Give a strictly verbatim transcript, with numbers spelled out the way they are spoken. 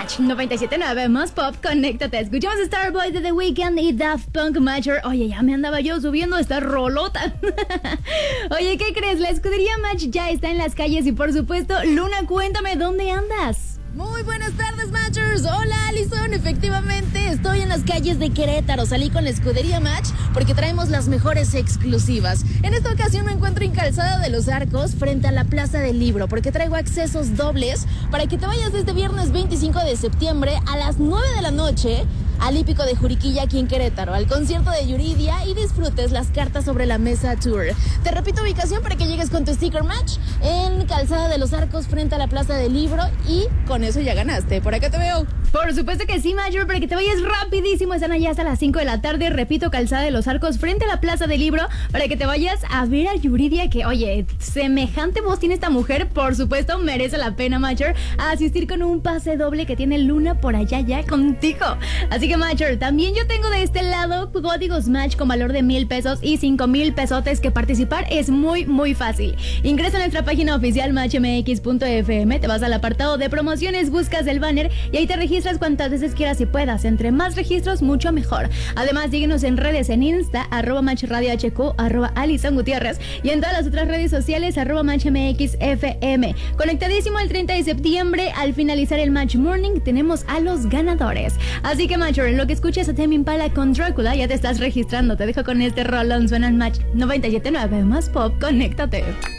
Match noventa y siete punto nueve más pop, conéctate. Escuchamos Starboy de The Weeknd y Daft Punk Major. Oye, ya me andaba yo subiendo esta rolota. Oye, ¿qué crees? La escudería Match ya está en las calles y por supuesto, Luna, cuéntame, ¿dónde andas? Muy buenas tardes, Matchers. Hola, Alison. Efectivamente, estoy en las calles de Querétaro. Salí con la escudería Match porque traemos las mejores exclusivas. En esta ocasión me encuentro en Calzada de los Arcos, frente a la Plaza del Libro, porque traigo accesos dobles para que te vayas este viernes veinticinco de septiembre a las nueve de la noche al Hípico de Juriquilla, aquí en Querétaro, al concierto de Yuridia, y disfrutes las cartas sobre la mesa tour. Te repito ubicación para que llegues con tu sticker Match en Calzada de los Arcos, frente a la Plaza del Libro, y con eso ya ganaste. Por acá te veo. Por supuesto que sí, Major, para que te vayas rapidísimo. Están allá hasta las cinco de la tarde. Repito, Calzada de los Arcos, frente a la Plaza del Libro, para que te vayas a ver a Yuridia, que, oye, semejante voz tiene esta mujer. Por supuesto, merece la pena, Major, a asistir con un pase doble que tiene Luna por allá ya contigo. Así que, Major, también yo tengo de este lado códigos Match con valor de mil pesos y cinco mil pesotes, que participar es muy, muy fácil. Ingresa a nuestra página oficial match m x punto f m, te vas al apartado de promociones, buscas el banner y ahí te registras cuantas veces quieras y puedas. Entre más registros, mucho mejor. Además, síguenos en redes, en Insta, arroba Match Radio H Q, arroba Alison Gutiérrez, y en todas las otras redes sociales, arroba Match M X F M. Conectadísimo el treinta de septiembre, al finalizar el Match Morning, tenemos a los ganadores. Así que, Match, en lo que escuchas a Tame Impala con Drácula, ya te estás registrando. Te dejo con este rolón, suena en Match noventa y siete punto nueve más pop, conéctate.